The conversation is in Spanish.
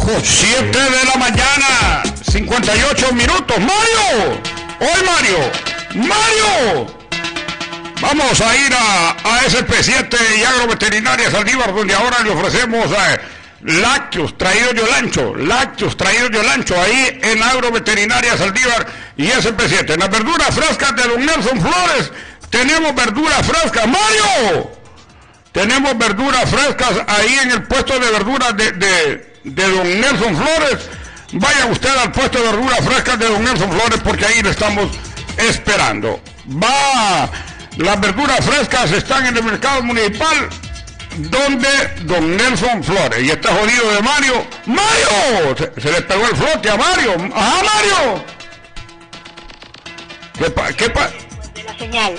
7 de la mañana, 58 minutos. ¡Mario! ¡Hoy Mario! Vamos a ir a SP7 y Agroveterinaria Saldívar, donde ahora le ofrecemos lácteos traídos de Olancho, ahí en Agroveterinaria Saldívar y SP7. En las verduras frescas de Don Nelson Flores, tenemos verduras frescas. ¡Mario! Tenemos verduras frescas ahí en el puesto de verduras de Don Nelson Flores. Vaya usted al puesto de verduras frescas de Don Nelson Flores, porque ahí le estamos esperando. Las verduras frescas están en el mercado municipal, donde Don Nelson Flores. Y está jodido de Mario. ¡Mario! Se le pegó el flote a Mario. ¡Ajá, Mario! ¿Qué pasa? La señal.